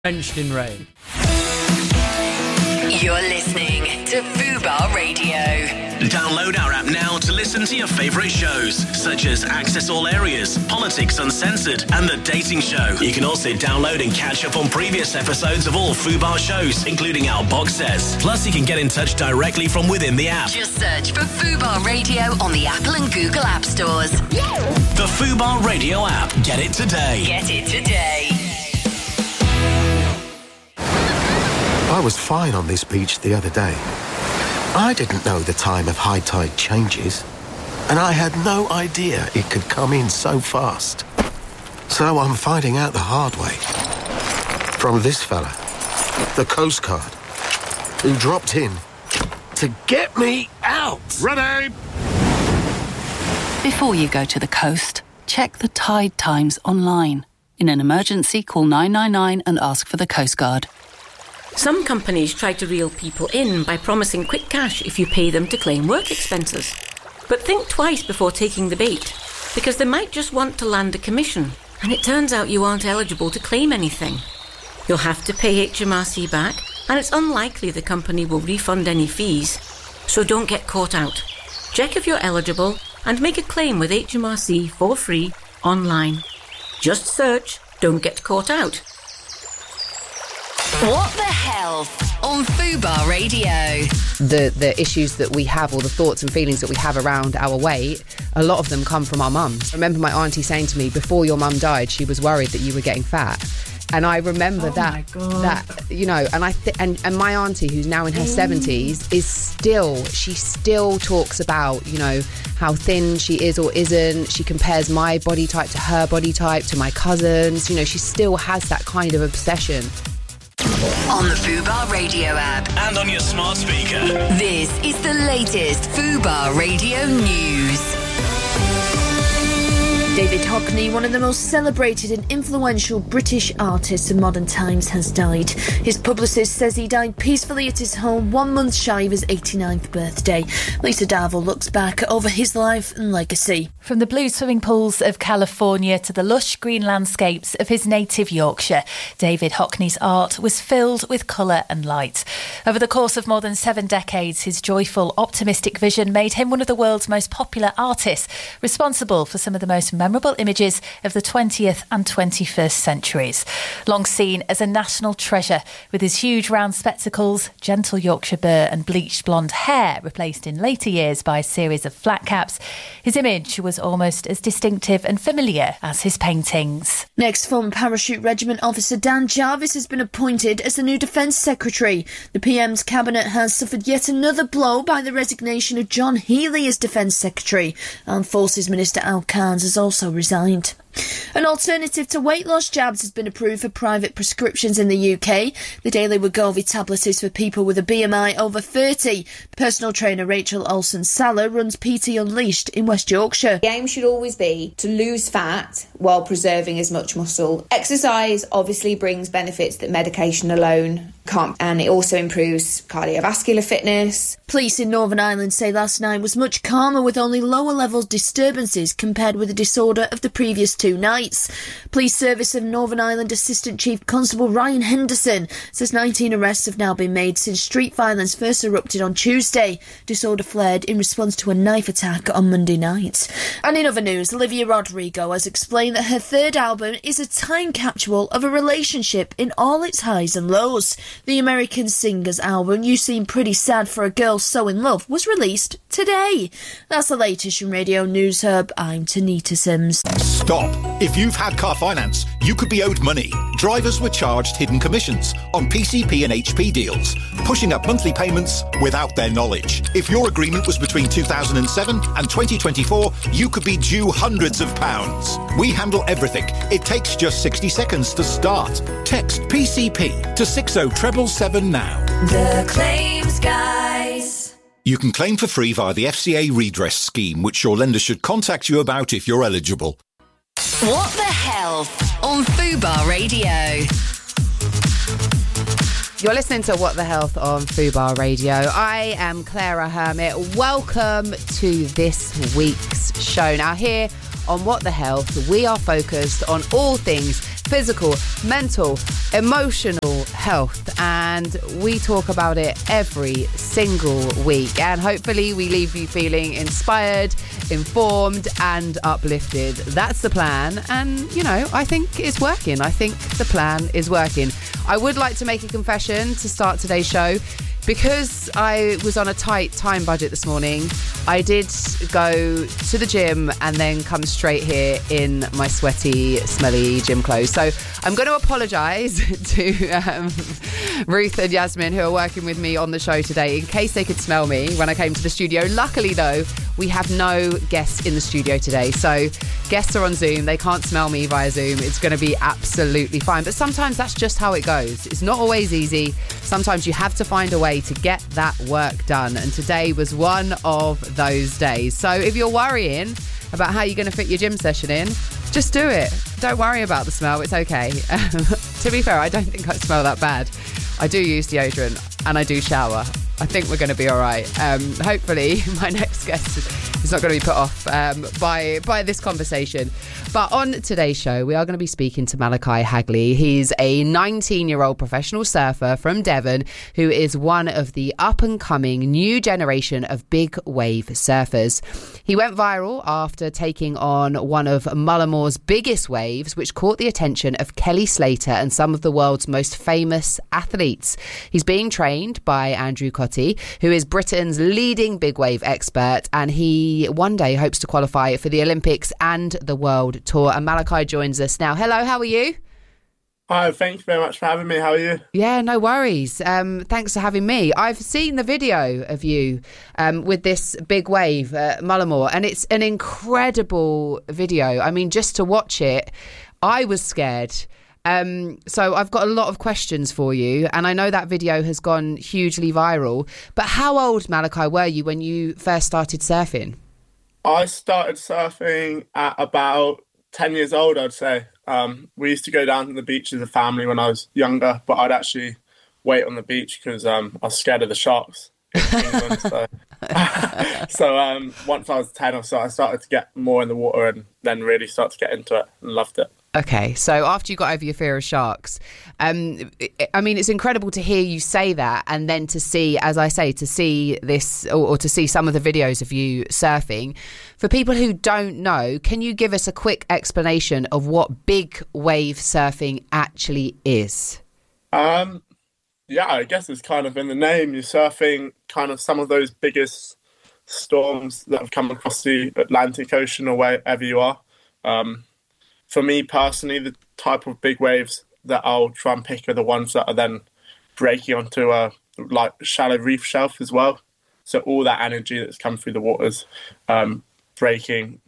Drenched in rain. You're listening to Fubar Radio. Download our app now to listen to your favourite shows, such as Access All Areas, Politics Uncensored, and The Dating Show. You can also download and catch up on previous episodes of all Fubar shows, including our box sets. Plus, you can get in touch directly from within the app. Just search for Fubar Radio on the Apple and Google App Stores. The Fubar Radio app. Get it today. Get it today. I was fine on this beach the other day. I didn't know the time of high tide changes, and I had no idea it could come in so fast. So I'm finding out the hard way. From this fella, the Coast Guard, who dropped in to get me out. Ready! Before you go to the coast, check the tide times online. In an emergency, call 999 and ask for the Coast Guard. Some companies try to reel people in by promising quick cash if you pay them to claim work expenses. But think twice before taking the bait, because they might just want to land a commission, and it turns out you aren't eligible to claim anything. You'll have to pay HMRC back, and it's unlikely the company will refund any fees. So don't get caught out. Check if you're eligible and make a claim with HMRC for free online. Just search "Don't Get Caught Out." What the Health on Fubar Radio. The issues that we have, or the thoughts and feelings that we have around our weight, a lot of them come from our mums. I remember my auntie saying to me, before your mum died, she was worried that you were getting fat. And I remember that, you know, and my auntie, who's now in her 70s, she still talks about, you know, how thin she is or isn't. She compares my body type to her body type, to my cousins. You know, she still has that kind of obsession. On the Fubar Radio app. And on your smart speaker. This is the latest Fubar Radio news. David Hockney, one of the most celebrated and influential British artists of modern times, has died. His publicist says he died peacefully at his home 1 month shy of his 89th birthday. Lisa Darville looks back over his life and legacy. From the blue swimming pools of California to the lush green landscapes of his native Yorkshire, David Hockney's art was filled with colour and light. Over the course of more than 7 decades, his joyful, optimistic vision made him one of the world's most popular artists, responsible for some of the most memorable images of the 20th and 21st centuries. Long seen as a national treasure, with his huge round spectacles, gentle Yorkshire burr and bleached blonde hair replaced in later years by a series of flat caps, his image was almost as distinctive and familiar as his paintings. Next, former Parachute Regiment officer Dan Jarvis has been appointed as the new Defence Secretary. The PM's cabinet has suffered yet another blow by the resignation of John Healey as Defence Secretary. Armed Forces Minister Al Carnes has also resigned. An alternative to weight loss jabs has been approved for private prescriptions in the UK. The Daily Wegovy tablet is for people with a BMI over 30. Personal trainer Rachel Olsen-Saller runs PT Unleashed in West Yorkshire. The aim should always be to lose fat while preserving as much muscle. Exercise obviously brings benefits that medication alone can't, and it also improves cardiovascular fitness. Police in Northern Ireland say last night was much calmer, with only lower level disturbances compared with the disorder of the previous 2 nights. Police Service of Northern Ireland Assistant Chief Constable Ryan Henderson says 19 arrests have now been made since street violence first erupted on Tuesday. Disorder flared in response to a knife attack on Monday night. And in other news, Olivia Rodrigo has explained that her third album is a time capsule of a relationship in all its highs and lows. The American singer's album, You Seem Pretty Sad for a Girl So in Love, was released today. That's the latest from Radio News Hub. I'm Tanita Sims. Stop. If you've had car finance, you could be owed money. Drivers were charged hidden commissions on PCP and HP deals, pushing up monthly payments without their knowledge. If your agreement was between 2007 and 2024, you could be due hundreds of pounds. We handle everything. It takes just 60 seconds to start. Text PCP to 60777 now. The Claims Guys. You can claim for free via the FCA redress scheme, which your lender should contact you about if you're eligible. What the Health on Fubar Radio. You're listening to What the Health on Fubar Radio. I am Clara Hermit. Welcome to this week's show. Now here on What the Health, we are focused on all things physical, mental, emotional health, and we talk about it every single week, and hopefully we leave you feeling inspired, informed and uplifted. That's the plan, and you know, I think it's working. I think the plan is working. I would like to make a confession to start today's show. Because I was on a tight time budget this morning, I did go to the gym and then come straight here in my sweaty, smelly gym clothes. So I'm going to apologise to Ruth and Yasmin, who are working with me on the show today, in case they could smell me when I came to the studio. Luckily, though, we have no guests in the studio today. So guests are on Zoom. They can't smell me via Zoom. It's going to be absolutely fine. But sometimes that's just how it goes. It's not always easy. Sometimes you have to find a way to get that work done, and today was one of those days. So if you're worrying about how you're going to fit your gym session in, just do it. Don't worry about the smell, it's okay. To be fair, I don't think I smell that bad. I do use deodorant and I do shower. I think we're going to be all right. Hopefully my next guest is not going to be put off by this conversation. But on today's show, we are going to be speaking to Malachi Hagley. He's a 19-year-old professional surfer from Devon who is one of the up-and-coming new generation of big wave surfers. He went viral after taking on one of Mullamore's biggest waves, which caught the attention of Kelly Slater and some of the world's most famous athletes. He's being trained by Andrew Cottee, who is Britain's leading big wave expert, and he one day hopes to qualify for the Olympics and the World Tour. And Malachi joins us now. Hello, how are you? Hi, thank you very much for having me. How are you? Yeah, no worries. Thanks for having me. I've seen the video of you with this big wave at Mullamore, and it's an incredible video. I mean, just to watch it, I was scared. So I've got a lot of questions for you, and I know that video has gone hugely viral. But how old, Malachi, were you when you first started surfing? I started surfing at about 10 years old, I'd say. We used to go down to the beach as a family when I was younger, but I'd actually wait on the beach because I was scared of the sharks in England. So once I was 10 or so, I started to get more in the water and then really started to get into it and loved it. Okay, so after you got over your fear of sharks, I mean, it's incredible to hear you say that, and then to see, as I say, to see this or to see some of the videos of you surfing. For people who don't know, can you give us a quick explanation of what big wave surfing actually is? Yeah, I guess it's kind of in the name. You're surfing kind of some of those biggest storms that have come across the Atlantic Ocean or wherever you are. For me personally, the type of big waves that I'll try and pick are the ones that are then breaking onto a like shallow reef shelf as well. So all that energy that's come through the waters, breaking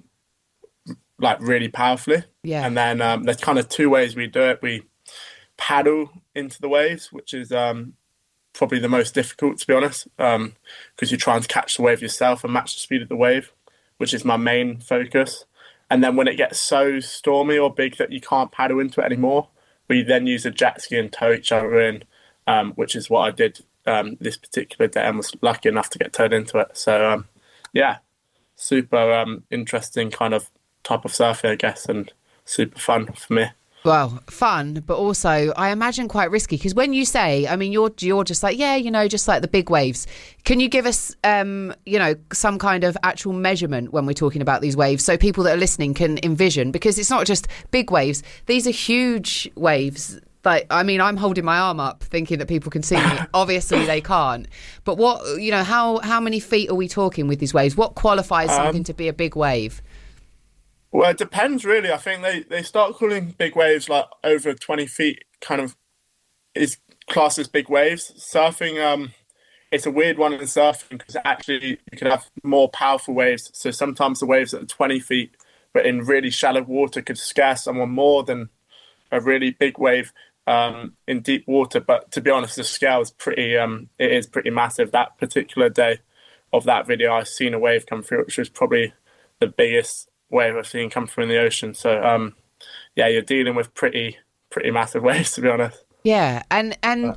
like really powerfully. Yeah. And then there's kind of two ways we do it. We paddle into the waves, which is probably the most difficult, to be honest, because you're trying to catch the wave yourself and match the speed of the wave, which is my main focus. And then when it gets so stormy or big that you can't paddle into it anymore, we then use a jet ski and tow each other in, which is what I did this particular day and was lucky enough to get towed into it. So, yeah, super interesting kind of type of surfing, I guess, and super fun for me. Well, fun, but also I imagine quite risky, because when you say, I mean, you're just like, yeah, you know, just like the big waves. Can you give us, you know, some kind of actual measurement when we're talking about these waves so people that are listening can envision? Because it's not just big waves. These are huge waves. Like, I mean, I'm holding my arm up thinking that people can see me. Obviously, they can't. But what, you know, how many feet are we talking with these waves? What qualifies something to be a big wave? Well, it depends, really. I think they start calling big waves like over 20 feet kind of is classed as big waves. Surfing, it's a weird one in surfing because actually you can have more powerful waves. So sometimes the waves that are 20 feet, but in really shallow water could scare someone more than a really big wave in deep water. But to be honest, the scale is pretty massive. That particular day of that video, I seen a wave come through, which was probably the biggest wave I've seen come through in the ocean. So yeah, you're dealing with pretty massive waves, to be honest. Yeah, and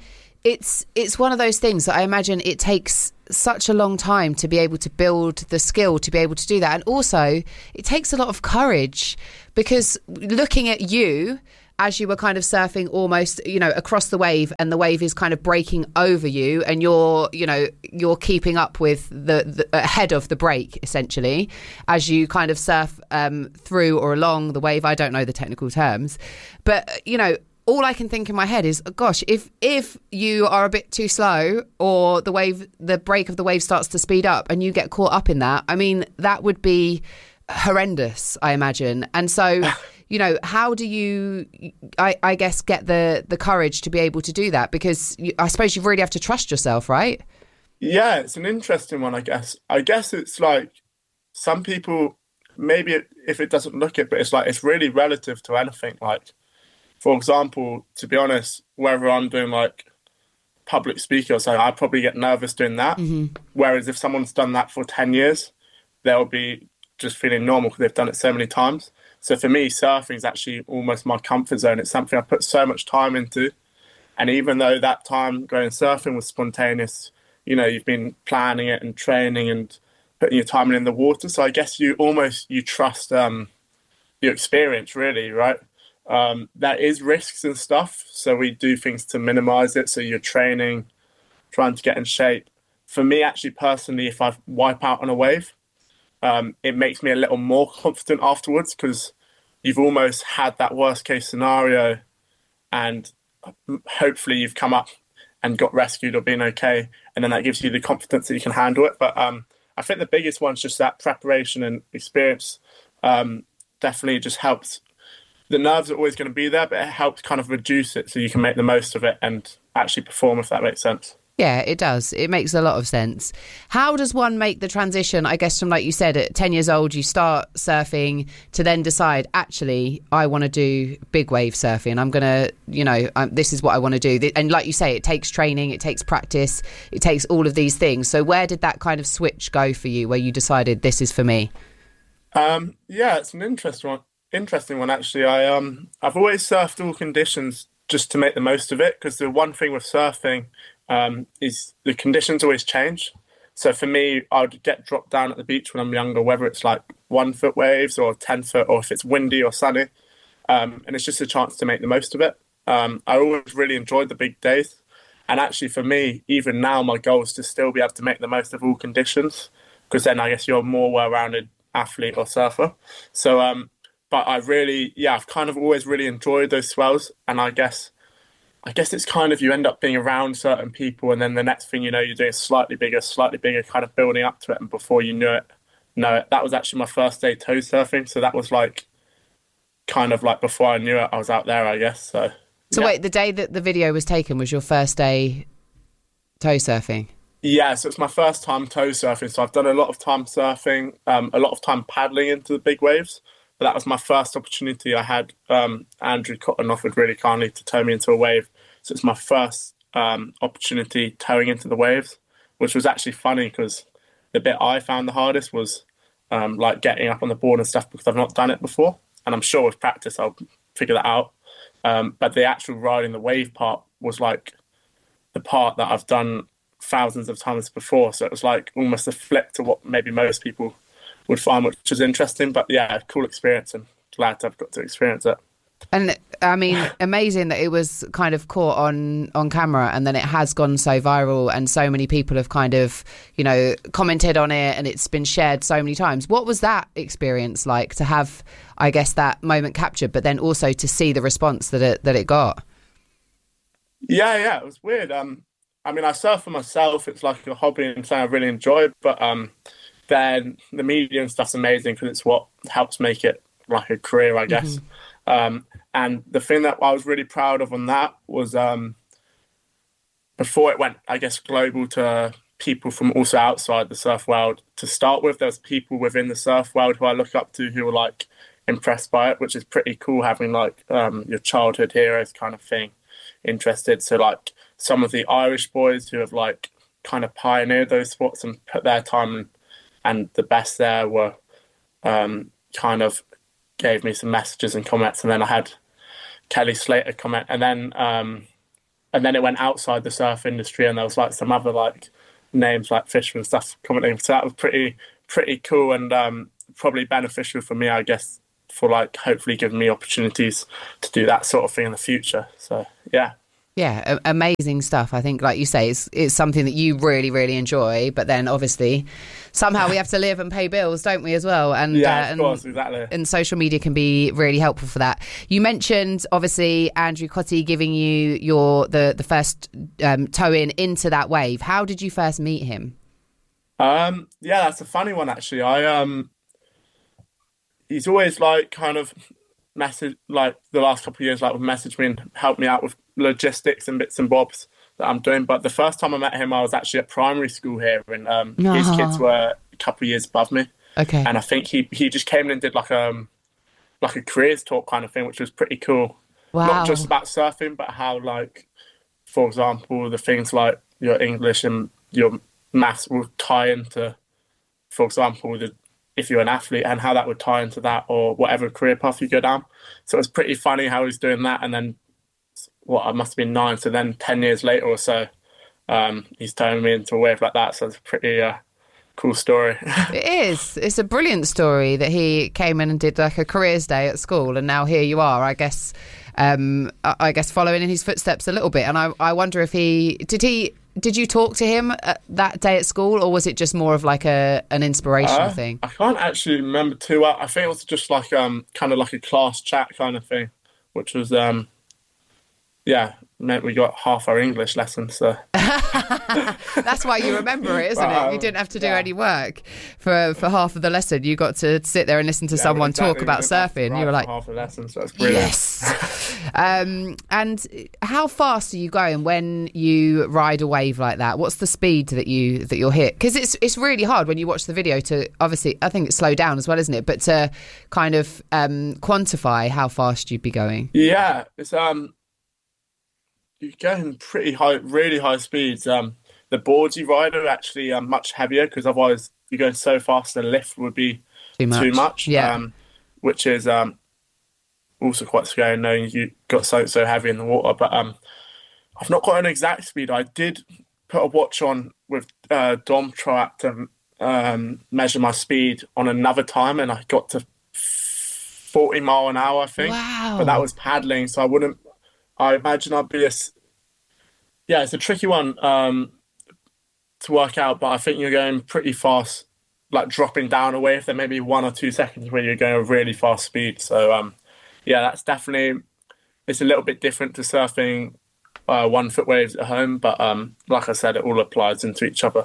it's one of those things that I imagine it takes such a long time to be able to build the skill to be able to do that. And also it takes a lot of courage, because looking at you as you were kind of surfing almost, across the wave, and the wave is kind of breaking over you, and you're keeping up with the ahead of the break, essentially, as you kind of surf through or along the wave. I don't know the technical terms, but, all I can think in my head is, gosh, if you are a bit too slow, or the break of the wave starts to speed up and you get caught up in that, I mean, that would be horrendous, I imagine. And so, how do you, I guess, get the courage to be able to do that? Because I suppose you really have to trust yourself, right? Yeah, it's an interesting one, I guess. I guess it's like some people, maybe if it doesn't look it, but it's like it's really relative to anything. Like, for example, to be honest, whether I'm doing like public speaker or something, I probably get nervous doing that. Mm-hmm. Whereas if someone's done that for 10 years, they'll be just feeling normal because they've done it so many times. So for me, surfing is actually almost my comfort zone. It's something I put so much time into. And even though that time going surfing was spontaneous, you've been planning it and training and putting your time in the water. So I guess you trust your experience, really, right? There is risks and stuff, so we do things to minimize it. So you're training, trying to get in shape. For me, actually, personally, if I wipe out on a wave, it makes me a little more confident afterwards, because you've almost had that worst case scenario, and hopefully you've come up and got rescued or been okay, and then that gives you the confidence that you can handle it. But I think the biggest one's just that preparation and experience. Definitely just helps. The nerves are always going to be there, but it helps kind of reduce it so you can make the most of it and actually perform, if that makes sense. Yeah, it does. It makes a lot of sense. How does one make the transition, I guess, from, like you said, at 10 years old, you start surfing, to then decide, actually, I want to do big wave surfing. I'm going to, this is what I want to do. And like you say, it takes training, it takes practice, it takes all of these things. So where did that kind of switch go for you, where you decided this is for me? Yeah, it's an interesting one, actually. I've always surfed all conditions just to make the most of it, because the one thing with surfing is the conditions always change. So for me, I'd get dropped down at the beach when I'm younger, whether it's like 1 foot waves or 10 foot, or if it's windy or sunny, and it's just a chance to make the most of it. I always really enjoyed the big days, and actually for me, even now, my goal is to still be able to make the most of all conditions, because then I guess you're a more well-rounded athlete or surfer. So but I've kind of always really enjoyed those swells. And I guess it's kind of, you end up being around certain people, and then the next thing you know, you're doing slightly bigger, kind of building up to it. And before you know it, that was actually my first day toe surfing. So that was like, kind of like before I knew it, I was out there, I guess. So yeah. Wait, the day that the video was taken was your first day toe surfing? Yeah, so it's my first time toe surfing. So I've done a lot of time surfing, a lot of time paddling into the big waves. But that was my first opportunity. I had Andrew Cotton offered really kindly to tow me into a wave. So it's my first opportunity towing into the waves, which was actually funny, because the bit I found the hardest was like getting up on the board and stuff, because I've not done it before. And I'm sure with practice I'll figure that out. But the actual riding the wave part was like the part that I've done thousands of times before. So it was like almost a flip to what maybe most people would find, which is interesting. But yeah, cool experience, and glad to have got to experience it. And I mean, amazing that it was kind of caught on camera, and then it has gone so viral, and so many people have kind of, commented on it, and it's been shared so many times. What was that experience like, to have, I guess, that moment captured, but then also to see the response that it got? Yeah, it was weird. I mean, I surf for myself. It's like a hobby and something I really enjoy, but then the media and stuff's amazing, because it's what helps make it like a career, I guess. Mm-hmm. And the thing that I was really proud of on that was before it went, I guess, global to people from also outside the surf world, to start with, there's people within the surf world who I look up to who were like impressed by it, which is pretty cool, having like your childhood heroes kind of thing interested. So like some of the Irish boys who have like kind of pioneered those sports and put their time in, and the best there were kind of gave me some messages and comments. And then I had Kelly Slater comment, and then it went outside the surf industry, and there was like some other like names like Fisher and stuff commenting. So that was pretty cool, and probably beneficial for me, I guess, for like hopefully giving me opportunities to do that sort of thing in the future. So yeah. Yeah, amazing stuff. I think, like you say, it's something that you really, really enjoy. But then, obviously, somehow we have to live and pay bills, don't we, as well? And of course, exactly. And social media can be really helpful for that. You mentioned, obviously, Andrew Cottee giving you the first toe into that wave. How did you first meet him? Yeah, that's a funny one actually. He's always like kind of message, like the last couple of years, like messaged me and helped me out with logistics and bits and bobs that I'm doing. But the first time I met him, I was actually at primary school here, and his kids were a couple of years above me. Okay. And I think he just came in and did like a careers talk kind of thing, which was pretty cool. Wow. Not just about surfing, but how, like, for example, the things like your English and your maths will tie into, for example, if you're an athlete, and how that would tie into that, or whatever career path you go down. So it was pretty funny how he's doing that, and then I must have been 9, so then 10 years later or so, he's turning me into a wave like that. So it's a pretty cool story. It is. It's a brilliant story that he came in and did like a careers day at school, and now here you are, I guess following in his footsteps a little bit. And I wonder if did you talk to him that day at school, or was it just more of like an inspirational thing? I can't actually remember too well. I think it was just like kind of like a class chat kind of thing, which was meant we got half our English lessons. So that's why you remember it, isn't it? You didn't have to do any work for half of the lesson. You got to sit there and listen to someone talk about surfing. You were like, half the lesson, so that's brilliant. Yes. And how fast are you going when you ride a wave like that? What's the speed that you'll hit? Because it's really hard when you watch the video to, obviously, I think it's slowed down as well, isn't it? But to kind of quantify how fast you'd be going. Yeah, it's you're going pretty high, really high speeds. The boards you ride are actually much heavier, because otherwise you're going so fast the lift would be too much. Yeah. Which is also quite scary knowing you got so heavy in the water. But I've not got an exact speed. I did put a watch on with Dom Trout to measure my speed on another time, and I got to 40 mile an hour, I think. Wow. But that was paddling, so I imagine I'd be it's a tricky one to work out, but I think you're going pretty fast, like dropping down a wave. There may be 1 or 2 seconds where you're going a really fast speed. So, that's definitely, it's a little bit different to surfing 1 foot waves at home, but like I said, it all applies into each other.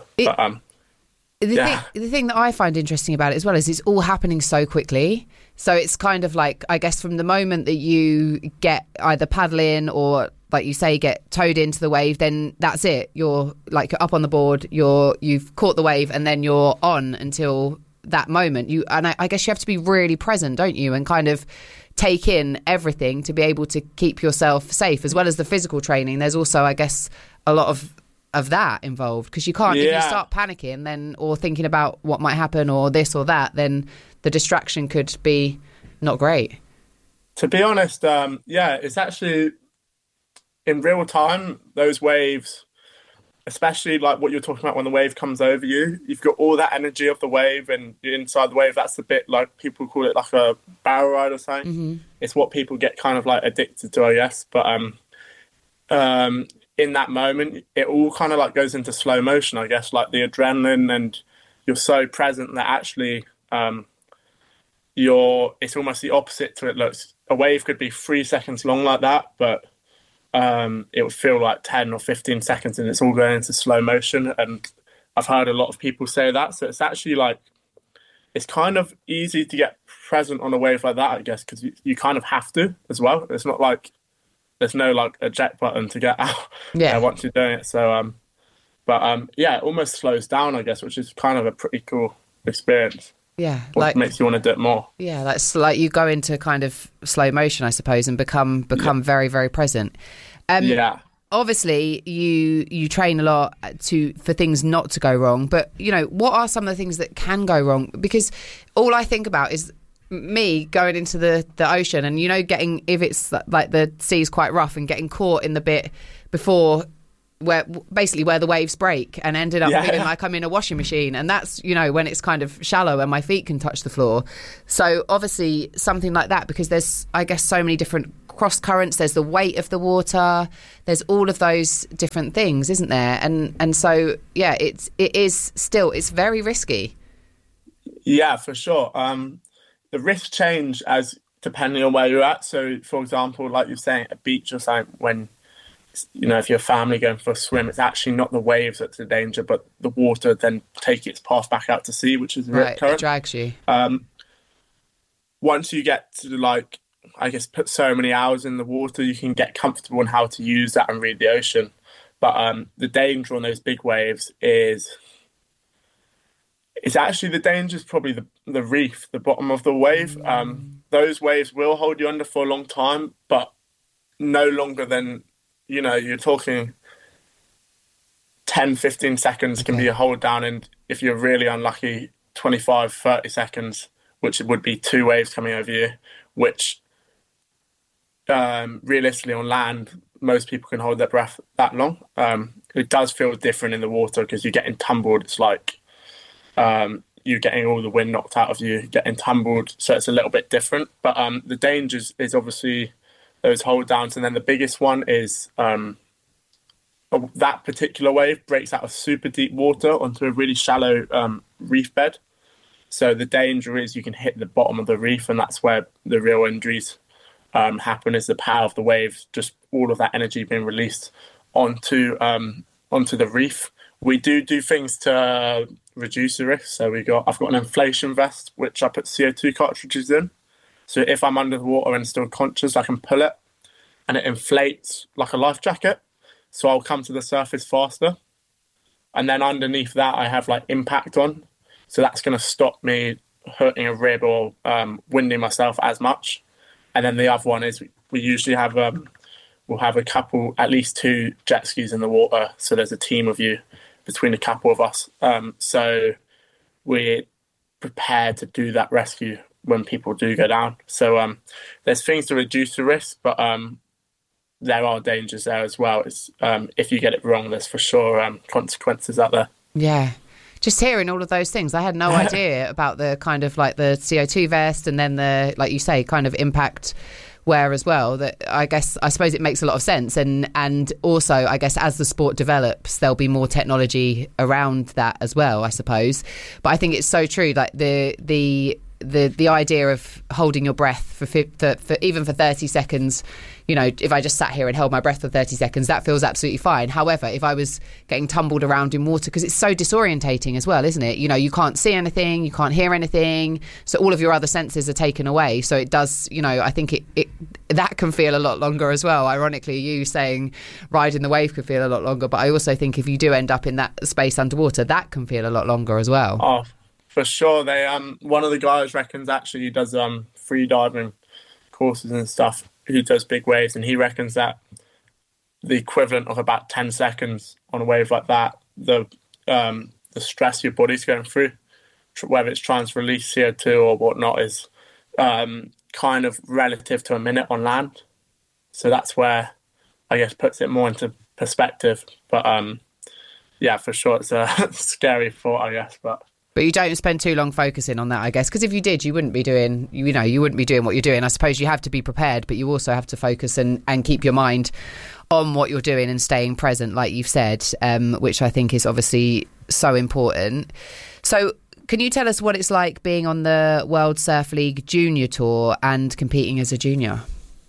The thing that I find interesting about it as well is it's all happening so quickly. So it's kind of like, I guess, from the moment that you get either paddling or, like you say, get towed into the wave, then that's it. You're up on the board, you've caught the wave, and then you're on until that moment. I guess you have to be really present, don't you? And kind of take in everything to be able to keep yourself safe, as well as the physical training. There's also, I guess, a lot of that involved, because you can't, if you start panicking then, or thinking about what might happen or this or that, then the distraction could be not great. To be honest, it's actually in real time, those waves, especially like what you're talking about when the wave comes over you, you've got all that energy of the wave, and you're inside the wave. That's a bit like, people call it like a barrel ride or something. Mm-hmm. It's what people get kind of like addicted to, I guess. But in that moment, it all kind of like goes into slow motion, I guess, like the adrenaline, and you're so present that actually it's almost the opposite to it looks. A wave could be 3 seconds long like that, but it would feel like 10 or 15 seconds, and it's all going into slow motion. And I've heard a lot of people say that. So it's actually like, it's kind of easy to get present on a wave like that, I guess, because you kind of have to as well. It's not like there's no like eject button to get out once you're doing it. So, it almost slows down, I guess, which is kind of a pretty cool experience. Yeah, like makes you want to do it more. Yeah, that's like you go into kind of slow motion, I suppose, and become very, very present. Obviously, you train a lot for things not to go wrong, but what are some of the things that can go wrong? Because all I think about is me going into the ocean and getting, if it's like the sea's quite rough, and getting caught in the bit before where the waves break, and ended up feeling like I'm in a washing machine. And that's, you know, when it's kind of shallow and my feet can touch the floor. So obviously something like that, because there's, I guess, so many different cross currents. There's the weight of the water. There's all of those different things, isn't there? And so, yeah, it's very risky. Yeah, for sure. The risks change as depending on where you're at. So, for example, like you're saying, a beach or something, when, you know, if you're a family going for a swim, it's actually not the waves that's the danger, but the water then take its path back out to sea, which is the rip current. It drags you. Once you get to, like, I guess, put so many hours in the water, you can get comfortable in how to use that and read the ocean. But the danger on those big waves is actually, the danger is probably the reef, the bottom of the wave. Those waves will hold you under for a long time, but no longer than, you know, you're talking 10, 15 seconds can be a hold down. And if you're really unlucky, 25, 30 seconds, which would be 2 waves coming over you, which realistically on land, most people can hold their breath that long. It does feel different in the water because you're getting tumbled. It's like you're getting all the wind knocked out of you, getting tumbled. So it's a little bit different. But the dangers is obviously those hold downs. And then the biggest one is that particular wave breaks out of super deep water onto a really shallow reef bed. So the danger is you can hit the bottom of the reef, and that's where the real injuries happen, is the power of the wave, just all of that energy being released onto the reef. We do things to reduce the risk. So I've got an inflation vest, which I put CO2 cartridges in. So if I'm under the water and still conscious, I can pull it and it inflates like a life jacket. So I'll come to the surface faster. And then underneath that, I have like impact on. So that's going to stop me hurting a rib or winding myself as much. And then the other one is we usually have we'll have a couple, at least 2 jet skis in the water. So there's a team of you between a couple of us. So we're prepared to do that rescue when people do go down. So there's things to reduce the risk, but there are dangers there as well. It's, if you get it wrong, there's for sure consequences out there. Yeah. Just hearing all of those things, I had no idea about the kind of like the CO2 vest, and then the, like you say, kind of impact wear as well. That I suppose it makes a lot of sense, and also I guess as the sport develops, there'll be more technology around that as well, I suppose. But I think it's so true, like the idea of holding your breath for even for 30 seconds. You know, if I just sat here and held my breath for 30 seconds, that feels absolutely fine. However, if I was getting tumbled around in water, because it's so disorientating as well, isn't it? You know, you can't see anything, you can't hear anything, so all of your other senses are taken away. So it does, you know, I think it that can feel a lot longer as well. Ironically, you saying riding the wave could feel a lot longer, but I also think if you do end up in that space underwater, that can feel a lot longer as well. Oh, for sure. They one of the guys reckons actually he does free diving courses and stuff, who does big waves, and he reckons that the equivalent of about 10 seconds on a wave like that, the stress your body's going through, whether it's trying to release CO2 or whatnot, is kind of relative to a minute on land. So that's where I guess puts it more into perspective. But yeah, for sure, it's a scary thought, I guess. But you don't spend too long focusing on that, I guess, because if you did, you wouldn't be doing what you're doing. I suppose you have to be prepared, but you also have to focus and keep your mind on what you're doing and staying present, like you've said, which I think is obviously so important. So can you tell us what it's like being on the World Surf League Junior Tour and competing as a junior?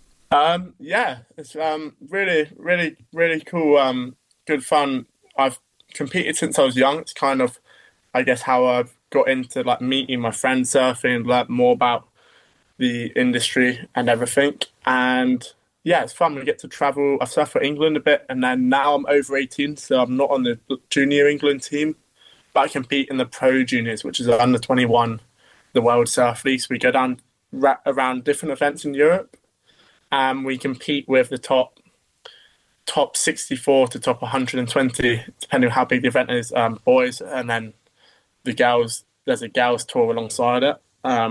Yeah, it's really, really, really cool, good fun. I've competed since I was young. It's kind of, I guess, how I've got into like meeting my friends surfing and learn more about the industry and everything. And yeah, it's fun. We get to travel. I've surfed for England a bit, and then now I'm over 18, so I'm not on the junior England team, but I compete in the pro juniors, which is under 21, the World Surf League. So we go down around different events in Europe, and we compete with the top 64 to top 120, depending on how big the event is, boys, and then the girls, there's a girls tour alongside it.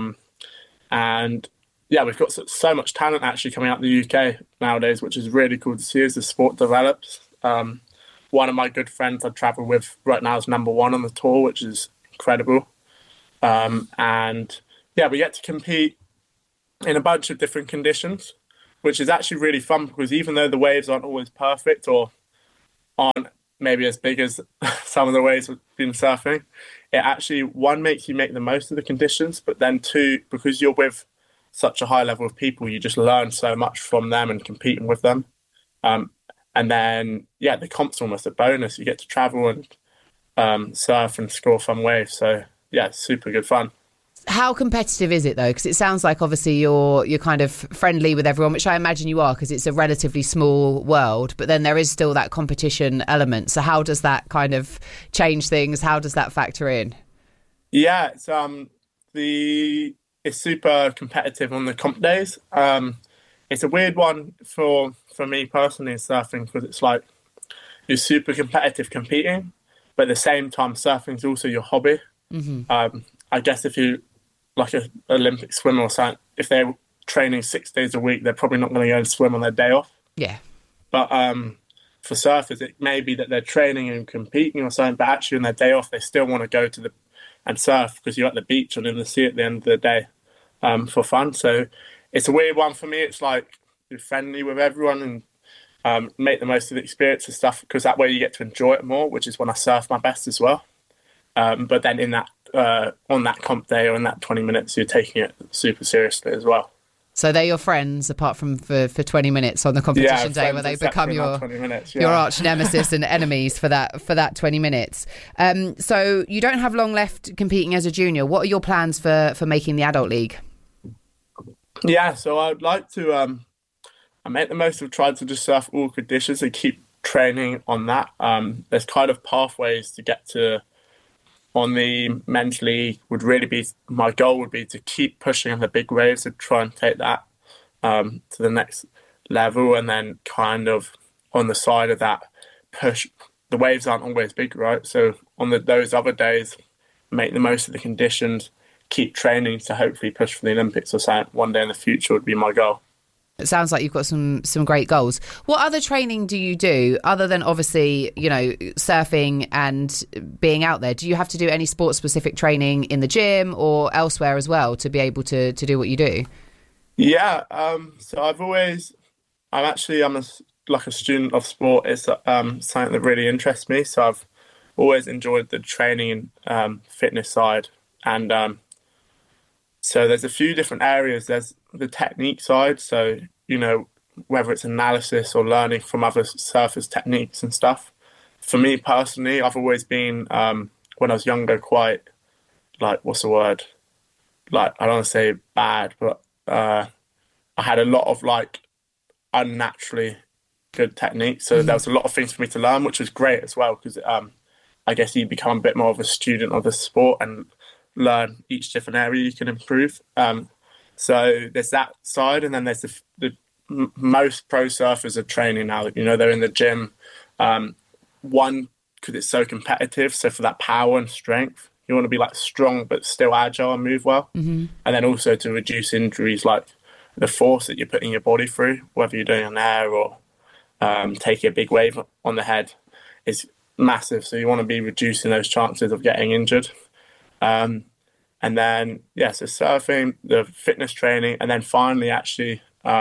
And yeah, we've got so much talent actually coming out of the UK nowadays, which is really cool to see as the sport develops. one of my good friends I travel with right now is #1 on the tour, which is incredible. And yeah, we get to compete in a bunch of different conditions, which is actually really fun because even though the waves aren't always perfect or aren't maybe as big as some of the waves we've been surfing, it actually, one, makes you make the most of the conditions, but then two, because you're with such a high level of people, you just learn so much from them and competing with them. And then, yeah, the comp's almost a bonus. You get to travel and surf and score fun waves. So, yeah, it's super good fun. How competitive is it, though? Because it sounds like obviously you're kind of friendly with everyone, which I imagine you are because it's a relatively small world, but then there is still that competition element. So how does that kind of change things? How does that factor in? Yeah, it's super competitive on the comp days. It's a weird one for me personally in surfing because it's like you're super competitive competing, but at the same time surfing is also your hobby. Mm-hmm. I guess if you like an Olympic swimmer or something, if they're training 6 days a week, they're probably not going to go and swim on their day off. Yeah. But for surfers, it may be that they're training and competing or something, but actually on their day off, they still want to go and surf because you're at the beach and in the sea at the end of the day for fun. So it's a weird one for me. It's like you're friendly with everyone and make the most of the experience and stuff because that way you get to enjoy it more, which is when I surf my best as well. But then in that on that comp day or in that 20 minutes, you're taking it super seriously as well. So they're your friends, apart from for 20 minutes on the competition day, where they become your 20 minutes, your arch nemesis and enemies for that 20 minutes. So you don't have long left competing as a junior. What are your plans for making the adult league? Yeah, so I'd like to I make the most of trying to just surf all conditions and keep training on that. There's kind of pathways to get to on the men's league would really be, my goal would be to keep pushing on the big waves and try and take that to the next level. And then kind of on the side of that, push, the waves aren't always big, right? So on those other days, make the most of the conditions, keep training to hopefully push for the Olympics or something one day in the future would be my goal. It sounds like you've got some great goals. What other training do you do other than obviously, surfing and being out there? Do you have to do any sport specific training in the gym or elsewhere as well to be able to do what you do? Yeah. So I'm a student of sport. It's something that really interests me. So I've always enjoyed the training and fitness side. And so there's a few different areas. There's the technique side. So, whether it's analysis or learning from other surfers' techniques and stuff. For me personally, I've always been, when I was younger, quite, what's the word? I don't want to say bad, but I had a lot of, unnaturally good techniques. So there was a lot of things for me to learn, which was great as well, because I guess you become a bit more of a student of the sport and learn each different area you can improve. So there's that side, and then there's the most pro surfers are training now. They're in the gym. One, because it's so competitive. So for that power and strength, you want to be strong but still agile and move well. Mm-hmm. And then also to reduce injuries, like the force that you're putting your body through, whether you're doing an air or taking a big wave on the head, is massive. So you want to be reducing those chances of getting injured. And then, so surfing, the fitness training, and then finally, actually,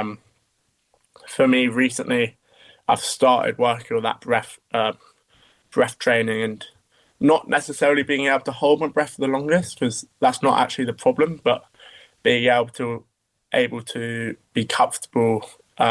for me recently, I've started working on that breath training and not necessarily being able to hold my breath for the longest, because that's not actually the problem, but being able to be comfortable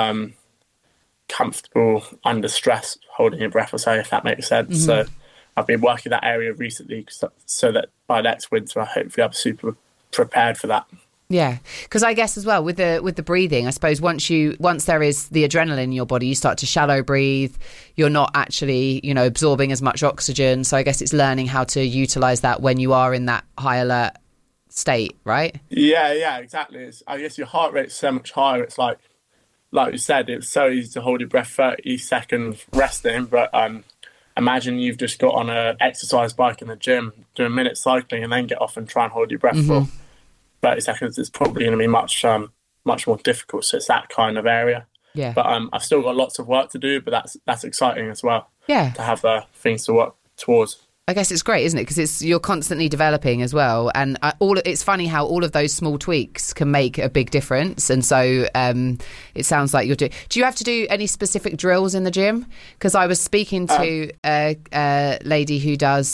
under stress, holding your breath or so, if that makes sense. Mm-hmm. So I've been working that area recently so that by next winter, hopefully I'm super prepared for that. Yeah, because I guess as well with the breathing, I suppose once there is the adrenaline in your body, you start to shallow breathe. You're not actually, absorbing as much oxygen. So I guess it's learning how to utilize that when you are in that high alert state, right? Yeah, exactly. I guess your heart rate's so much higher. It's like you said, it's so easy to hold your breath 30 seconds resting, but imagine you've just got on an exercise bike in the gym, do a minute cycling, and then get off and try and hold your breath for 30 seconds. It's probably going to be much more difficult. So it's that kind of area. Yeah. But I've still got lots of work to do, but that's exciting as well. Yeah. To have things to work towards. I guess it's great, isn't it? Because you're constantly developing as well, and it's funny how all of those small tweaks can make a big difference. And so it sounds like you're doing. Do you have to do any specific drills in the gym? Because I was speaking to a lady who does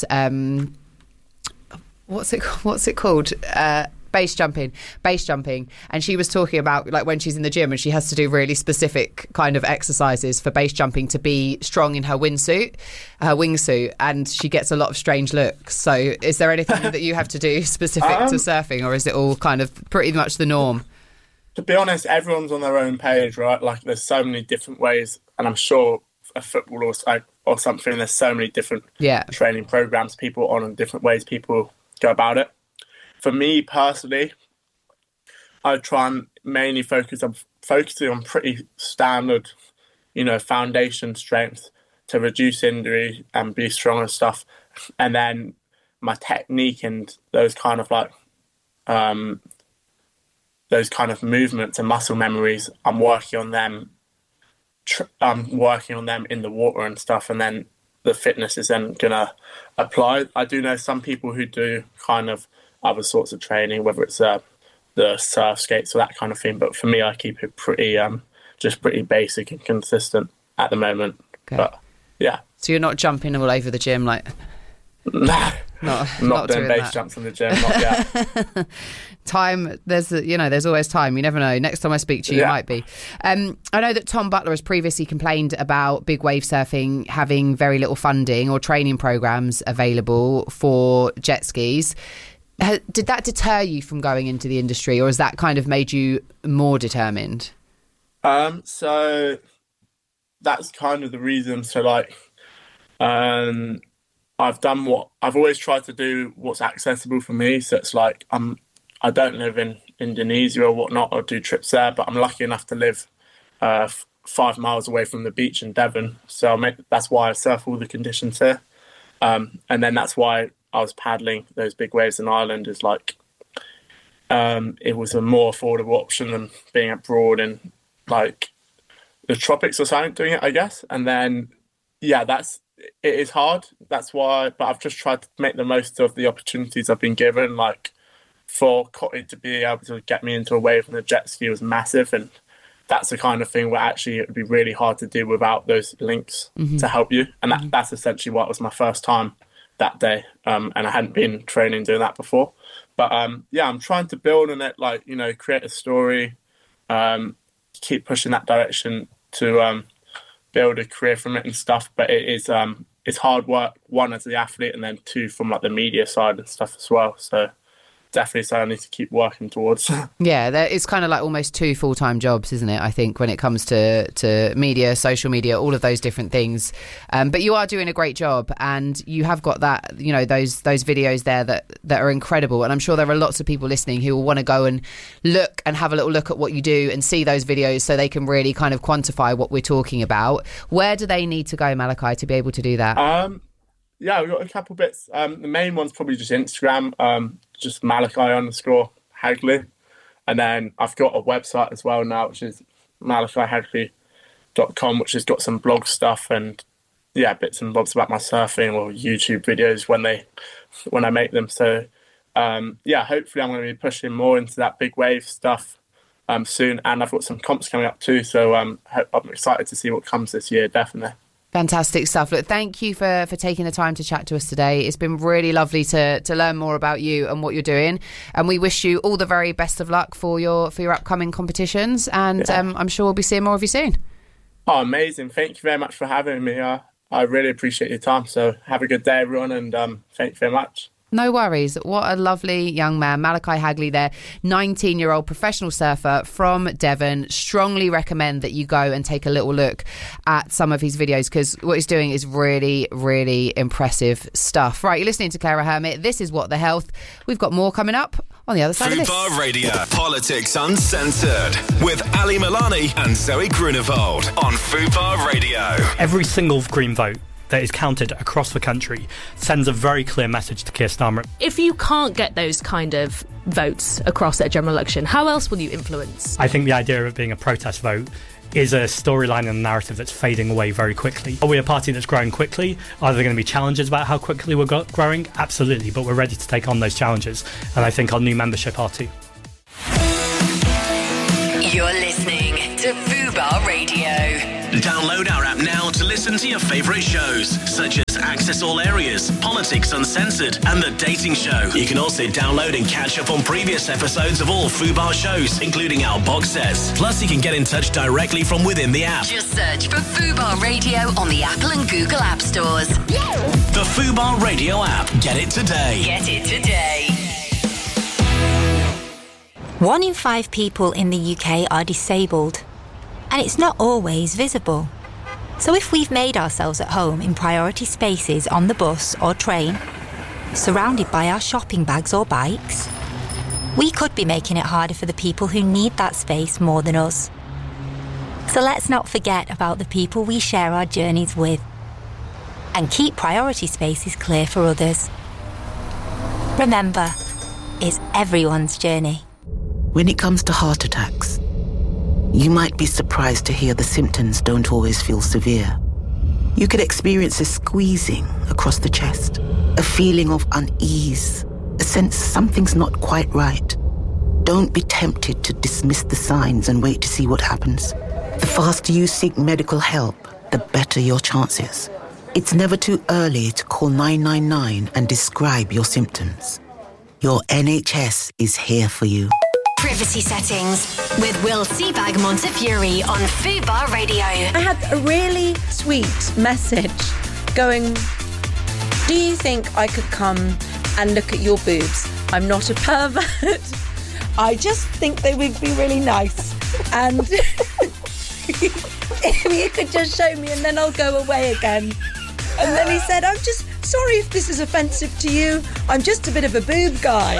what's it called? Base jumping, and she was talking about like when she's in the gym and she has to do really specific kind of exercises for base jumping to be strong in her wingsuit, and she gets a lot of strange looks. So is there anything that you have to do specific to surfing, or is it all kind of pretty much the norm? To be honest, everyone's on their own page, right? Like there's so many different ways, and I'm sure a football or something, there's so many different training programs people on and different ways people go about it. For me personally, I try and mainly focusing on pretty standard, foundation strength to reduce injury and be strong and stuff. And then my technique and those kind of movements and muscle memories, I'm working on them. I'm working on them in the water and stuff, and then the fitness is then gonna apply. I do know some people who do kind of other sorts of training, whether it's the surf skates or that kind of thing. But for me, I keep it pretty basic and consistent at the moment. Okay. But yeah. So you're not jumping all over the gym like? No, not doing base jumps in the gym. Not yet. Time, there's always time. You never know. Next time I speak to you, you might be. I know that Tom Butler has previously complained about big wave surfing having very little funding or training programs available for jet skis. Did that deter you from going into the industry, or has that kind of made you more determined? So that's kind of the reason. So I've done I've always tried to do what's accessible for me. So it's like I don't live in Indonesia or whatnot, or do trips there, but I'm lucky enough to live 5 miles away from the beach in Devon. So that's why I surf all the conditions here. And then that's why I was paddling those big waves in Ireland, is like it was a more affordable option than being abroad in like the tropics or something doing it, I guess. And then it is hard. That's why, but I've just tried to make the most of the opportunities I've been given. Like for Cotty to be able to get me into a wave and the jet ski was massive, and that's the kind of thing where actually it would be really hard to do without those links to help you. And that's essentially what was my first time that day, and I hadn't been training doing that before. But I'm trying to build on it, create a story, keep pushing that direction to build a career from it and stuff. But it is it's hard work, one as the athlete, and then two from like the media side and stuff as well. So definitely something I need to keep working towards. Yeah, it's kind of like almost 2 full-time jobs, isn't it? I think when it comes to media, social media, all of those different things. But you are doing a great job, and you have got that, those videos there that are incredible. And I'm sure there are lots of people listening who will want to go and look and have a little look at what you do and see those videos so they can really kind of quantify what we're talking about. Where do they need to go, Malachi, to be able to do that? Yeah, we've got a couple bits. The main one's probably just Instagram, just Malachi_Hagley. And then I've got a website as well now, which is malachihagley.com, which has got some blog stuff and bits and bobs about my surfing, or YouTube videos when I make them. So hopefully I'm going to be pushing more into that big wave stuff soon. And I've got some comps coming up too, so I'm excited to see what comes this year, definitely. Fantastic stuff. Look, thank you for taking the time to chat to us today. It's been really lovely to learn more about you and what you're doing. And we wish you all the very best of luck for your upcoming competitions. And I'm sure we'll be seeing more of you soon. Oh, amazing. Thank you very much for having me. I really appreciate your time. So have a good day, everyone. And thank you very much. No worries. What a lovely young man. Malachi Hagley there, 19-year-old professional surfer from Devon. Strongly recommend that you go and take a little look at some of his videos, because what he's doing is really, really impressive stuff. Right, you're listening to Clara Hermit. This is What the Health. We've got more coming up on the other side of this. Fubar Radio, Politics Uncensored, with Ali Milani and Zoe Grunewald on Fubar Radio. Every single Green vote that is counted across the country sends a very clear message to Keir Starmer. If you can't get those kind of votes across at a general election, how else will you influence? I think the idea of it being a protest vote is a storyline and a narrative that's fading away very quickly. Are we a party that's growing quickly? Are there going to be challenges about how quickly we're growing? Absolutely, but we're ready to take on those challenges, and I think our new membership are too. You're listening to Fubar Radio. Download our app now to listen to your favourite shows, such as Access All Areas, Politics Uncensored, and The Dating Show. You can also download and catch up on previous episodes of all Fubar shows, including our box sets. Plus, you can get in touch directly from within the app. Just search for Fubar Radio on the Apple and Google App Stores. The Fubar Radio app. Get it today. Get it today. 1 in 5 people in the UK are disabled, and it's not always visible. So if we've made ourselves at home in priority spaces on the bus or train, surrounded by our shopping bags or bikes, we could be making it harder for the people who need that space more than us. So let's not forget about the people we share our journeys with, and keep priority spaces clear for others. Remember, it's everyone's journey. When it comes to heart attacks, you might be surprised to hear the symptoms don't always feel severe. You could experience a squeezing across the chest, a feeling of unease, a sense something's not quite right. Don't be tempted to dismiss the signs and wait to see what happens. The faster you seek medical help, the better your chances. It's never too early to call 999 and describe your symptoms. Your NHS is here for you. Privacy settings with Will Seabag Montefiore on Fubar Radio. I had a really sweet message going, do you think I could come and look at your boobs? I'm not a pervert. I just think they would be really nice. And if you could just show me and then I'll go away again. And then he said, I'm just sorry if this is offensive to you. I'm just a bit of a boob guy.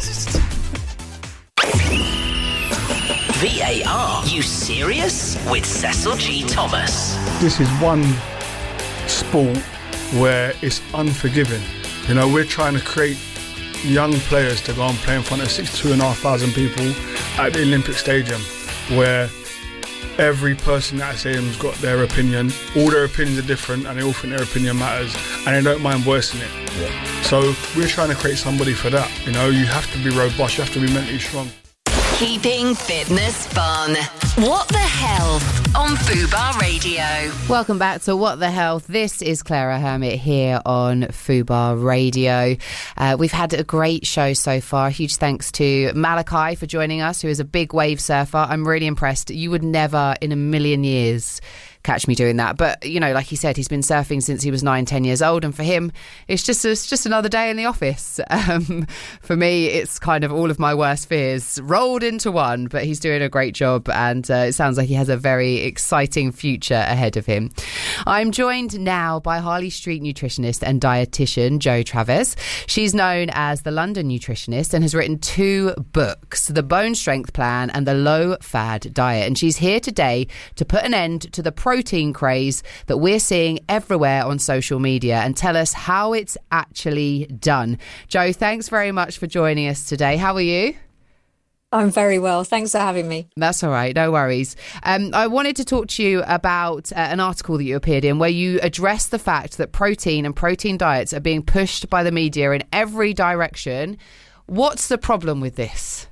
VAR, you serious? With Cecil G. Thomas. This is one sport where it's unforgiving. You know, we're trying to create young players to go and play in front of 62,500 people at the Olympic Stadium, where every person at that stadium's got their opinion. All their opinions are different and they all think their opinion matters and they don't mind voicing it. Yeah. So we're trying to create somebody for that. You know, you have to be robust, you have to be mentally strong. Keeping fitness fun. What the Health on Fubar Radio. Welcome back to What the Health. This is Clara Hermit here on Fubar Radio. We've had a great show so far. Huge thanks to Malachi for joining us, who is a big wave surfer. I'm really impressed. You would never in a million years catch me doing that. But, you know, like he said, he's been surfing since he was 9-10 years old. And for him, it's just another day in the office. For me, it's kind of all of my worst fears rolled into one. But he's doing a great job. And it sounds like he has a very exciting future ahead of him. I'm joined now by Harley Street nutritionist and dietitian Jo Traves. She's known as the London Nutritionist and has written 2 books, The Bone Strength Plan and The Low Fad Diet. And she's here today to put an end to the protein craze that we're seeing everywhere on social media and tell us how it's actually done. Jo, thanks very much for joining us today. How are you? I'm very well. Thanks for having me. That's all right. No worries. I wanted to talk to you about an article that you appeared in where you addressed the fact that protein and protein diets are being pushed by the media in every direction. What's the problem with this?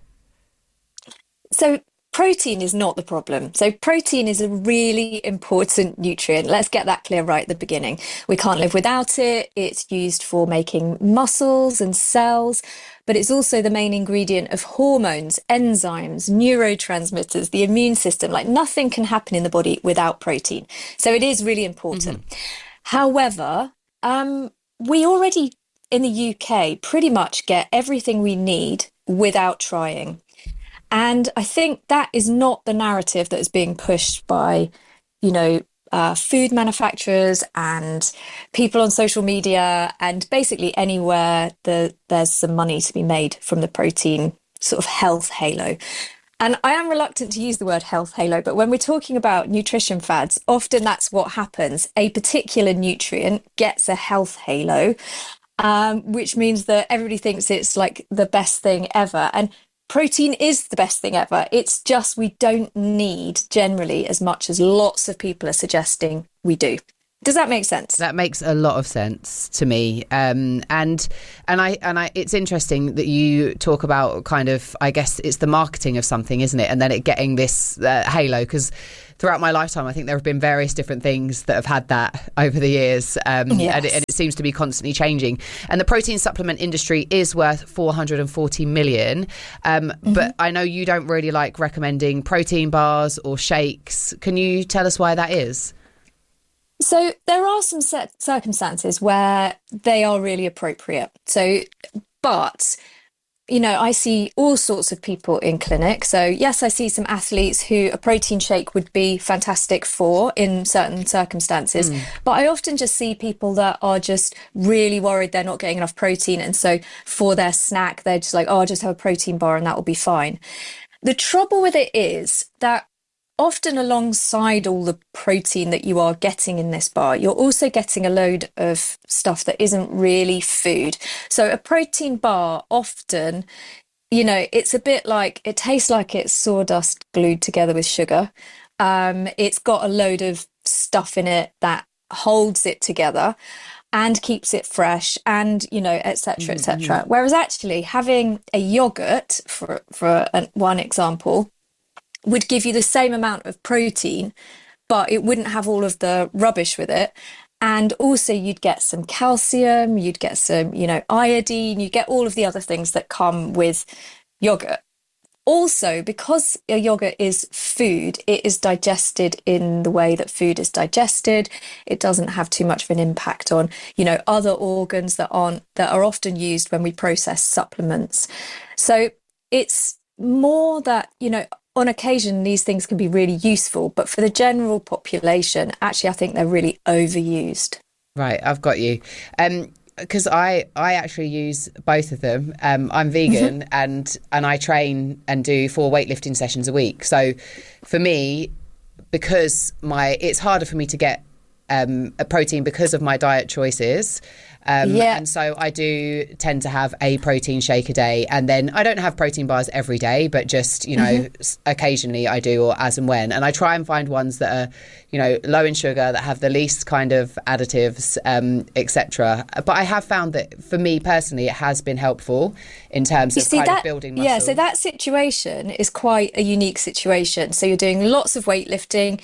So protein is not the problem. So protein is a really important nutrient. Let's get that clear right at the beginning. We can't live without it. It's used for making muscles and cells, but it's also the main ingredient of hormones, enzymes, neurotransmitters, the immune system. Like nothing can happen in the body without protein. So it is really important. However, we already in the UK pretty much get everything we need without trying. And I think that is not the narrative that is being pushed by, you know, food manufacturers and people on social media and basically anywhere that there's some money to be made from the protein sort of health halo. And I am reluctant to use the word health halo, but when we're talking about nutrition fads, often that's what happens. A particular nutrient gets a health halo, which means that everybody thinks it's like the best thing ever. And protein is the best thing ever. It's just we don't need generally as much as lots of people are suggesting we do. Does that make sense? That makes a lot of sense to me. And I, it's interesting that you talk about kind of, I guess it's the marketing of something, isn't it? And then it getting this halo, because throughout my lifetime, I think there have been various different things that have had that over the years. And it seems to be constantly changing. And the protein supplement industry is worth 440 million. But I know you don't really like recommending protein bars or shakes. Can you tell us why that is? So there are some circumstances where they are really appropriate. But I see all sorts of people in clinic. So yes, I see some athletes who a protein shake would be fantastic for in certain circumstances. But I often just see people that are just really worried they're not getting enough protein. And so for their snack, they're just like, I'll just have a protein bar and that will be fine. The trouble with it is that often alongside all the protein that you are getting in this bar, you're also getting a load of stuff that isn't really food. So a protein bar often, it's a bit like, it tastes like it's sawdust glued together with sugar. It's got a load of stuff in it that holds it together and keeps it fresh and, et cetera, et cetera. Whereas actually having a yogurt, for one example, would give you the same amount of protein, but it wouldn't have all of the rubbish with it. And also you'd get some calcium, you'd get some, iodine, you get all of the other things that come with yogurt. Also, because a yogurt is food, it is digested in the way that food is digested. It doesn't have too much of an impact on, other organs that are often used when we process supplements. So it's more that, on occasion, these things can be really useful, but for the general population, actually, I think they're really overused. Right, I've got you. Because I actually use both of them. I'm vegan and I train and do 4 weightlifting sessions a week. So for me, because it's harder for me to get a protein because of my diet choices. And so I do tend to have a protein shake a day, and then I don't have protein bars every day, but just, occasionally I do, or as and when. And I try and find ones that are, low in sugar, that have the least kind of additives, etc. But I have found that for me personally, it has been helpful in terms of building muscle. Yeah, so that situation is quite a unique situation. So you're doing lots of weightlifting,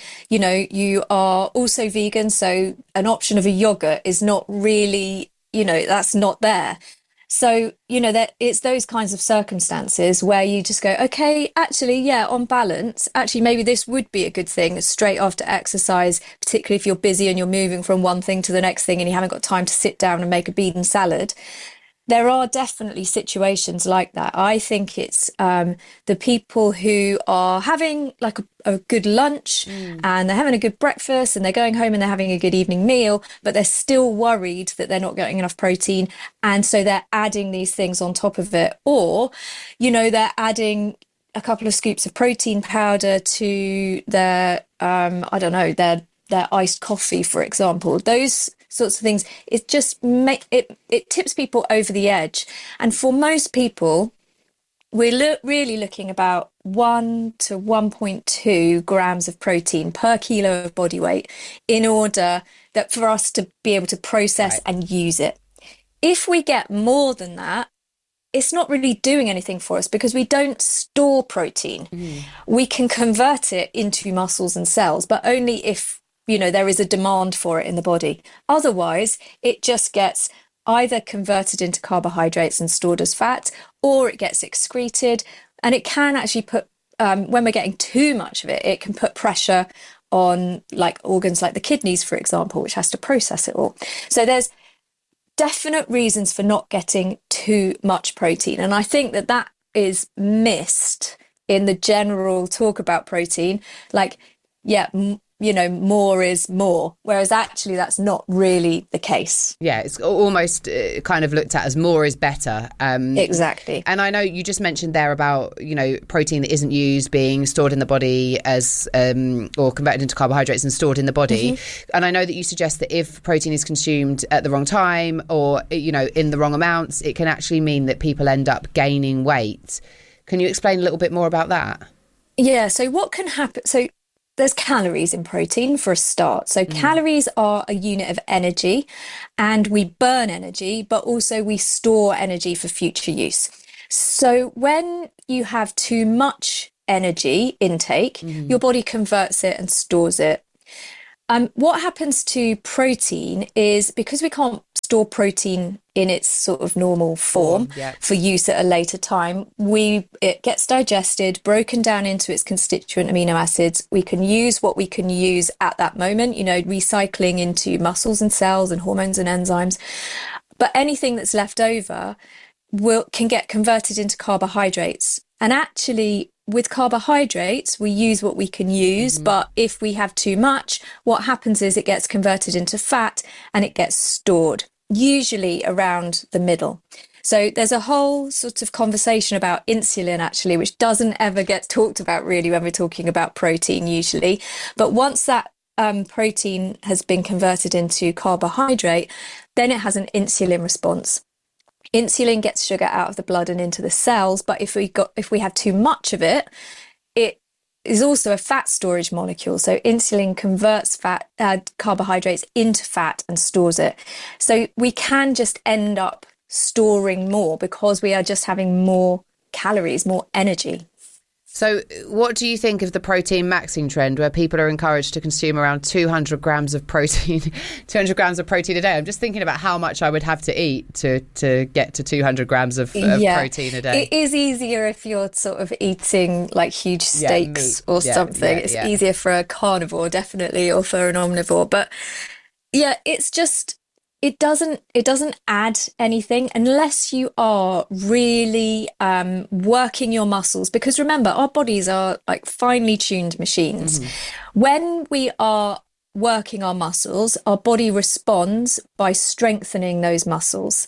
you are also vegan, so an option of a yogurt is not really, that's not there. So, that it's those kinds of circumstances where you just go, okay, actually, on balance, actually, maybe this would be a good thing straight after exercise, particularly if you're busy and you're moving from one thing to the next thing and you haven't got time to sit down and make a bean salad. There are definitely situations like that. I think it's the people who are having like a good lunch and they're having a good breakfast and they're going home and they're having a good evening meal, but they're still worried that they're not getting enough protein. And so they're adding these things on top of it. Or, they're adding a couple of scoops of protein powder to their, their iced coffee, for example. Those sorts of things, it just it tips people over the edge. And for most people, we're really looking about 1 to 1.2 grams of protein per kilo of body weight in order that for us to be able to process and use it. If we get more than that, it's not really doing anything for us because we don't store protein. We can convert it into muscles and cells, but only if there is a demand for it in the body. Otherwise, it just gets either converted into carbohydrates and stored as fat, or it gets excreted. And it can actually put, when we're getting too much of it, it can put pressure on like organs like the kidneys, for example, which has to process it all. So there's definite reasons for not getting too much protein. And I think that is missed in the general talk about protein. Like, more is more, whereas actually that's not really the case. Yeah, it's almost kind of looked at as more is better. Exactly. And I know you just mentioned there about, protein that isn't used being stored in the body as or converted into carbohydrates and stored in the body. And I know that you suggest that if protein is consumed at the wrong time or, in the wrong amounts, it can actually mean that people end up gaining weight. Can you explain a little bit more about that? Yeah, so what can happen? So there's calories in protein for a start. So calories are a unit of energy, and we burn energy, but also we store energy for future use. So when you have too much energy intake, your body converts it and stores it. What happens to protein is, because we can't store protein in its sort of normal form for use at a later time, it gets digested, broken down into its constituent amino acids. We can use what we can use at that moment, recycling into muscles and cells and hormones and enzymes. But anything that's left over can get converted into carbohydrates. And actually, with carbohydrates, we use what we can use, but if we have too much, what happens is it gets converted into fat and it gets stored, usually around the middle. So there's a whole sort of conversation about insulin, actually, which doesn't ever get talked about really when we're talking about protein usually. But once that protein has been converted into carbohydrate, then it has an insulin response. Insulin gets sugar out of the blood and into the cells, but if we have too much of it, it is also a fat storage molecule. So insulin converts carbohydrates into fat and stores it. So we can just end up storing more because we are just having more calories, more energy. So what do you think of the protein maxing trend, where people are encouraged to consume around 200 grams of protein, 200 grams of protein a day? I'm just thinking about how much I would have to eat to get to 200 grams of protein a day. It is easier if you're sort of eating like huge steaks or something. It's easier for a carnivore, definitely, or for an omnivore. But yeah, it's just... It doesn't add anything unless you are really working your muscles, because remember, our bodies are like finely tuned machines. When we are working our muscles, our body responds by strengthening those muscles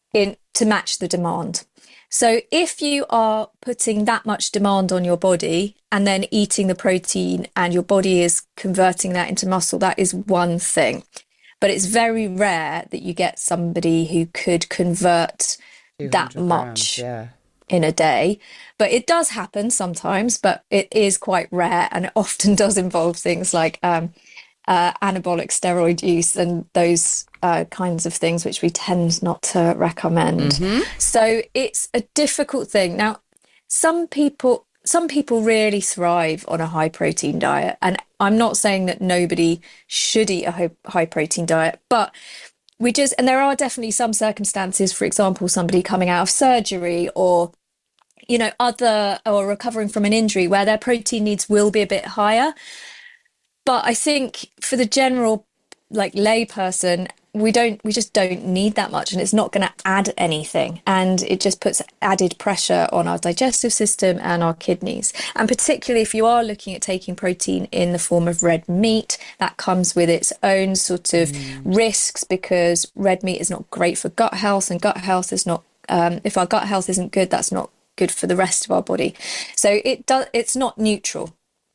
to match the demand. So if you are putting that much demand on your body and then eating the protein and your body is converting that into muscle, that is one thing. But it's very rare that you get somebody who could convert that much in a day. But it does happen sometimes, but it is quite rare, and it often does involve things like anabolic steroid use and those kinds of things, which we tend not to recommend. So it's a difficult thing. Now, some people really thrive on a high protein diet, and I'm not saying that nobody should eat a high protein diet, but and there are definitely some circumstances, for example, somebody coming out of surgery or, or recovering from an injury, where their protein needs will be a bit higher. But I think for the general lay person, we just don't need that much, and it's not going to add anything, and it just puts added pressure on our digestive system and our kidneys. And particularly if you are looking at taking protein in the form of red meat, that comes with its own sort of risks, because red meat is not great for gut health, and gut health is not if our gut health isn't good, that's not good for the rest of our body. So it's not neutral.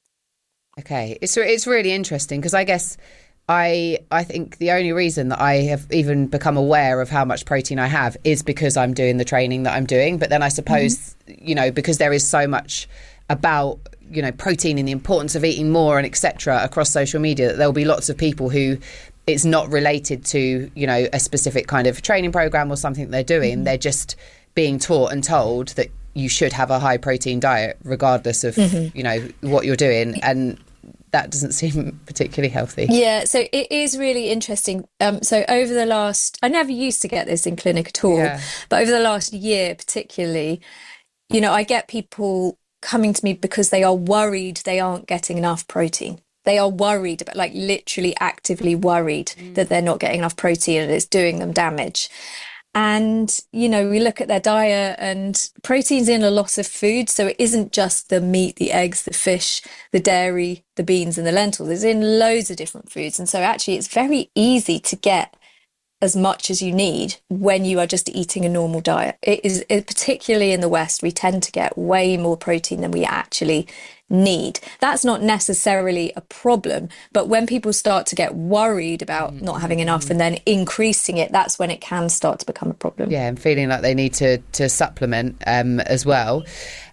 Okay, it's really interesting, because I guess I think the only reason that I have even become aware of how much protein I have is because I'm doing the training that I'm doing. But then I suppose, because there is so much about, protein and the importance of eating more and etc. across social media, that there'll be lots of people who it's not related to, a specific kind of training program or something they're doing. They're just being taught and told that you should have a high protein diet regardless of, what you're doing. And that doesn't seem particularly healthy. Yeah, so it is really interesting. So over the last, I never used to get this in clinic at all, but over the last year particularly, I get people coming to me because they are worried they aren't getting enough protein. They are worried about, literally actively worried that they're not getting enough protein and it's doing them damage. And, we look at their diet, and protein's in a lot of food. So it isn't just the meat, the eggs, the fish, the dairy, the beans and the lentils. It's in loads of different foods. And so actually it's very easy to get as much as you need when you are just eating a normal diet. Particularly in the West, we tend to get way more protein than we actually need. That's not necessarily a problem, but when people start to get worried about not having enough and then increasing it, that's when it can start to become a problem. Yeah, and feeling like they need to supplement as well.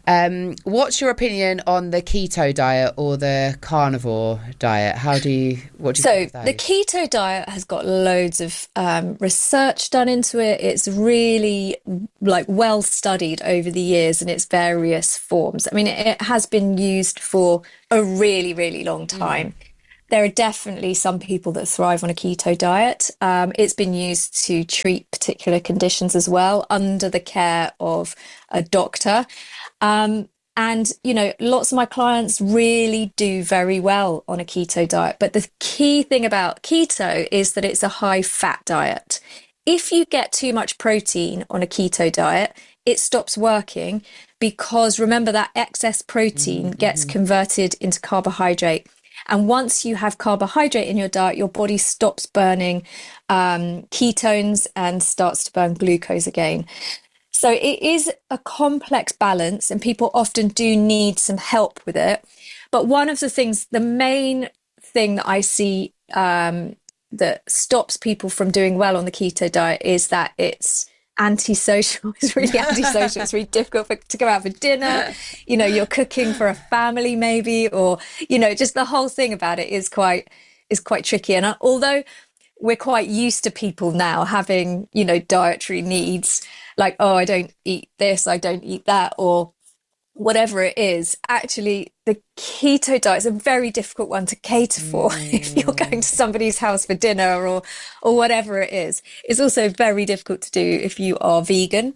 What's your opinion on the keto diet or the carnivore diet? What do you think of those? The keto diet has got loads of research done into it. It's really well studied over the years in its various forms. I mean, it has been used for a really, really long time. There are definitely some people that thrive on a keto diet. It's been used to treat particular conditions as well under the care of a doctor. And, lots of my clients really do very well on a keto diet. But the key thing about keto is that it's a high fat diet. If you get too much protein on a keto diet, it stops working because remember that excess protein gets converted into carbohydrate. And once you have carbohydrate in your diet, your body stops burning ketones and starts to burn glucose again. So it is a complex balance and people often do need some help with it. But one of the main thing that I see that stops people from doing well on the keto diet is that it's antisocial. It's really antisocial. It's really difficult to go out for dinner. You're cooking for a family maybe, or just the whole thing about it is quite tricky. And although we're quite used to people now having dietary needs like, oh, I don't eat this, I don't eat that, or whatever it is, actually the keto diet is a very difficult one to cater for if you're going to somebody's house for dinner or whatever it is. It's also very difficult to do if you are vegan.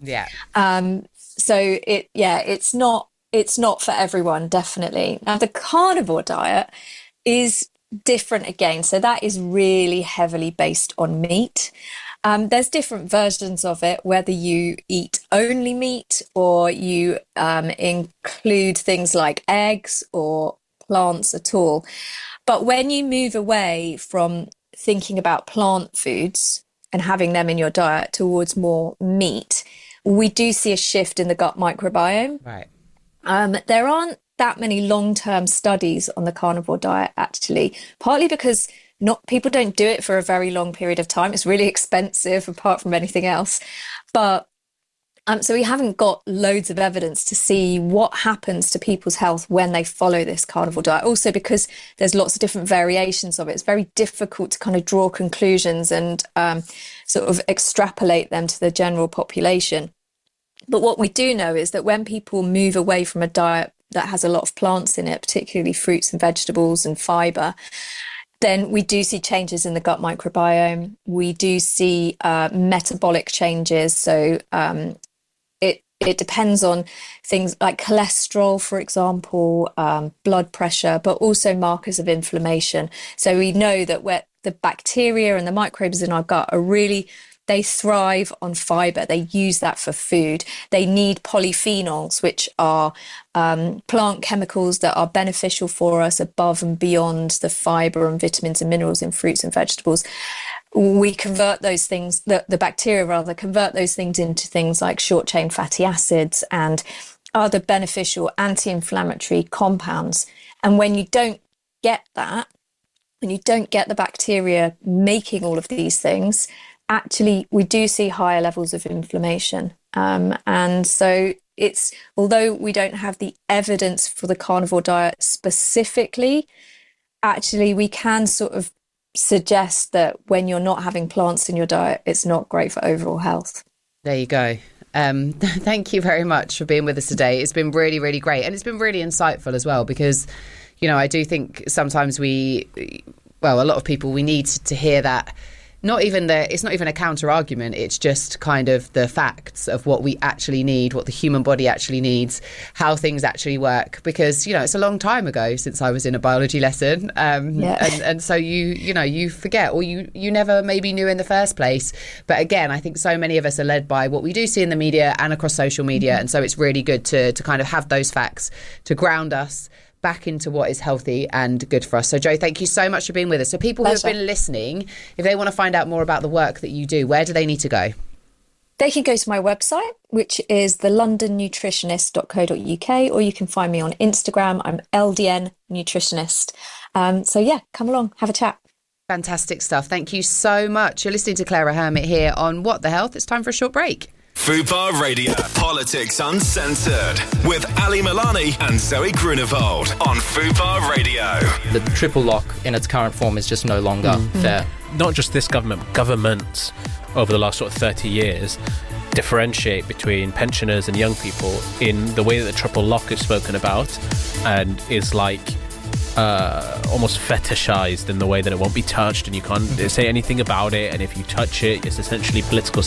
So it's not for everyone, definitely. Now the carnivore diet is different again. So that is really heavily based on meat. There's different versions of it, whether you eat only meat or you include things like eggs or plants at all. But when you move away from thinking about plant foods and having them in your diet towards more meat, we do see a shift in the gut microbiome. Right. There aren't that many long-term studies on the carnivore diet, actually, partly because people don't do it for a very long period of time. It's really expensive apart from anything else. But so we haven't got loads of evidence to see what happens to people's health when they follow this carnivore diet. Also because there's lots of different variations of it. It's very difficult to kind of draw conclusions and sort of extrapolate them to the general population. But what we do know is that when people move away from a diet that has a lot of plants in it, particularly fruits and vegetables and fibre, then we do see changes in the gut microbiome. We do see metabolic changes. So it depends on things like cholesterol, for example, blood pressure, but also markers of inflammation. So we know that where the bacteria and the microbes in our gut are really, they thrive on fibre. They use that for food. They need polyphenols, which are plant chemicals that are beneficial for us above and beyond the fibre and vitamins and minerals in fruits and vegetables. We convert those things, the bacteria rather, convert those things into things like short-chain fatty acids and other beneficial anti-inflammatory compounds. And when you don't get that, when you don't get the bacteria making all of these things, actually, we do see higher levels of inflammation. And so although we don't have the evidence for the carnivore diet specifically, actually we can sort of suggest that when you're not having plants in your diet, it's not great for overall health. There you go. Thank you very much for being with us today. It's been really, really great. And it's been really insightful as well, because, I do think sometimes a lot of people, we need to hear that. It's not even a counter argument. It's just kind of the facts of what we actually need, what the human body actually needs, how things actually work. Because, it's a long time ago since I was in a biology lesson. And so you forget, or you never maybe knew in the first place. But again, I think so many of us are led by what we do see in the media and across social media. Mm-hmm. And so it's really good to kind of have those facts to ground us back into what is healthy and good for us. So Jo, thank you so much for being with us. So people who have been listening, if they want to find out more about the work that you do, where do they need to go? They can go to my website, which is thelondonnutritionist.co.uk, or you can find me on Instagram. I'm LDN Nutritionist. Come along, have a chat. Fantastic stuff. Thank you so much. You're listening to Clara Hermit here on What the Health. It's time for a short break. Fubar Radio, Politics Uncensored, with Ali Milani and Zoe Grunewald on Fubar Radio. The triple lock in its current form is just no longer fair. Not just this government, governments over the last sort of 30 years differentiate between pensioners and young people in the way that the triple lock is spoken about, and is like almost fetishized in the way that it won't be touched and you can't say anything about it, and if you touch it, it's essentially political